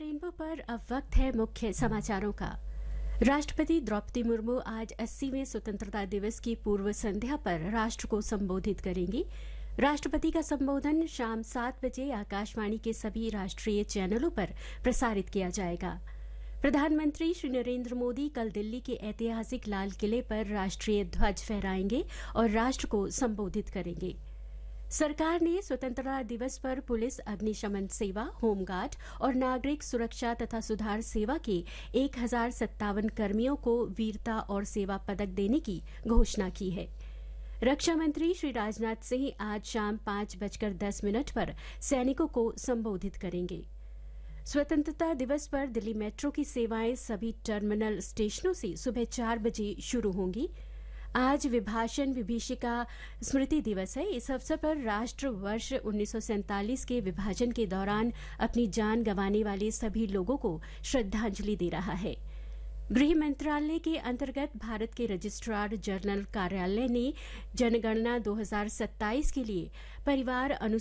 Rainbow पर अब वक्त है मुख्य समाचारों का। राष्ट्रपति द्रौपदी मुर्मू आज 80वें स्वतंत्रता दिवस की पूर्व संध्या पर राष्ट्र को संबोधित करेंगी। राष्ट्रपति का संबोधन शाम 7 बजे आकाशवाणी के सभी राष्ट्रीय चैनलों पर प्रसारित किया जाएगा। प्रधानमंत्री श्री नरेंद्र मोदी कल दिल्ली के ऐतिहासिक लाल किले पर राष्ट्रीय ध्वज फहराएंगे और राष्ट्र को संबोधित करेंगे। सरकार ने स्वतंत्रता दिवस पर पुलिस, अग्निशमन सेवा, होमगार्ड और नागरिक सुरक्षा तथा सुधार सेवा के 1057 कर्मियों को वीरता और सेवा पदक देने की घोषणा की है। रक्षा मंत्री श्री राजनाथ सिंह आज शाम 5:10 पर सैनिकों को संबोधित करेंगे। स्वतंत्रता दिवस पर दिल्ली मेट्रो की सेवाएं सभी टर्मिनल स्टेशनों से सुबह 4 बजे शुरू होंगी। आज विभाषण विभीषिका स्मृति दिवस है। इस अवसर पर राष्ट्र वर्ष 1947 के विभाजन के दौरान अपनी जान गंवाने वाले सभी लोगों को श्रद्धांजलि दे रहा है। गृह मंत्रालय के अंतर्गत भारत के रजिस्ट्रार जनरल कार्यालय ने जनगणना 2027 के लिए परिवार